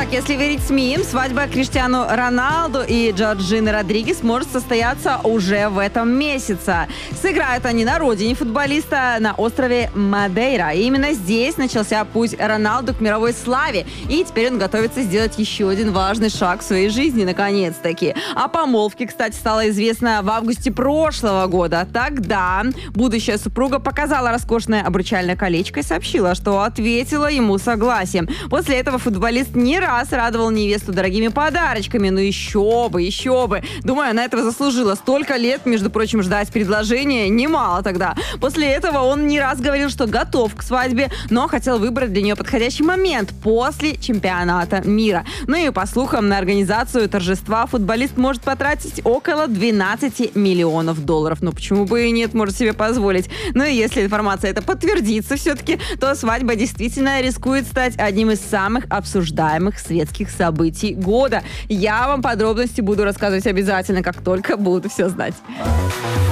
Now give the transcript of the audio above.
Итак, если верить СМИ, свадьба Криштиану Роналду и Джорджины Родригес может состояться уже в этом месяце. Сыграют они на родине футболиста на острове Мадейра. И именно здесь начался путь Роналду к мировой славе. И теперь он готовится сделать еще один важный шаг в своей жизни, наконец-таки. О помолвке, кстати, стало известно в августе прошлого года. Тогда будущая супруга показала роскошное обручальное колечко и сообщила, что ответила ему согласием. После этого футболист не раз радовал невесту дорогими подарочками. Ну еще бы, еще бы. Думаю, она этого заслужила. Столько лет, между прочим, ждать предложения немало тогда. После этого он не раз говорил, что готов к свадьбе, но хотел выбрать для нее подходящий момент после чемпионата мира. Ну и по слухам, на организацию торжества футболист может потратить около 12 миллионов долларов. Ну почему бы и нет, может себе позволить. Ну и если информация эта подтвердится все-таки, то свадьба действительно рискует стать одним из самых обсуждаемых светских событий года. Я вам подробности буду рассказывать обязательно, как только буду все знать.